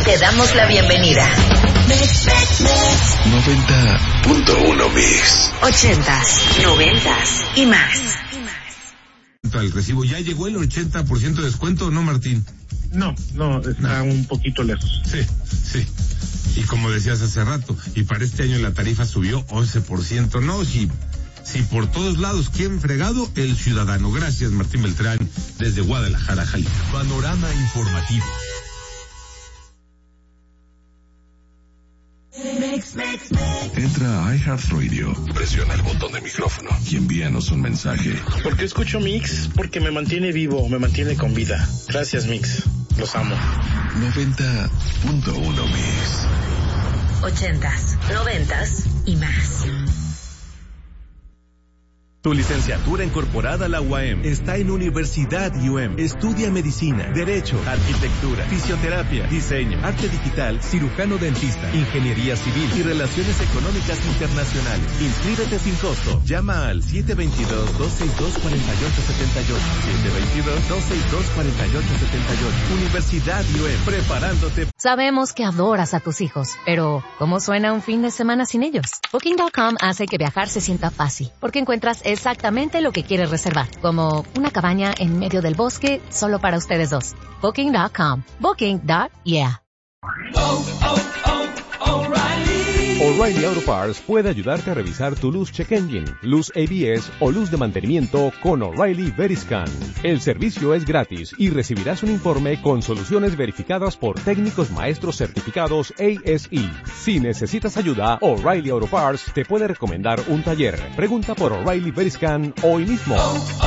Te damos la bienvenida. 90.1 Mix. 80s, 90s y más. El recibo, ¿ya llegó el 80% de descuento o no, Martín? No, está un poquito lejos. Sí. Y como decías hace rato, y para este año la tarifa subió 11%. No, si por todos lados, ¿quién fregado? El ciudadano. Gracias, Martín Beltrán, desde Guadalajara, Jalisco. Panorama informativo. Entra a iHeartRadio, presiona el botón de micrófono y envíanos un mensaje. ¿Por qué escucho Mix? Porque me mantiene vivo, me mantiene con vida. Gracias, Mix. Los amo. 90.1 Mix. 80s, 90s y más. Tu licenciatura incorporada a la UAM está en Universidad UM. Estudia medicina, derecho, arquitectura, fisioterapia, diseño, arte digital, cirujano dentista, ingeniería civil y relaciones económicas internacionales. Inscríbete sin costo. Llama al 722-262-4878. 722-262-4878. Universidad UM, preparándote. Sabemos que adoras a tus hijos, pero ¿cómo suena un fin de semana sin ellos? Booking.com hace que viajar se sienta fácil, porque encuentras exactamente lo que quieres reservar, como una cabaña en medio del bosque solo para ustedes dos. Booking.com. Booking.yeah. O'Reilly Auto Parts puede ayudarte a revisar tu luz check engine, luz ABS o luz de mantenimiento con O'Reilly Veriscan. El servicio es gratis y recibirás un informe con soluciones verificadas por técnicos maestros certificados ASE. Si necesitas ayuda, O'Reilly Auto Parts te puede recomendar un taller. Pregunta por O'Reilly Veriscan hoy mismo.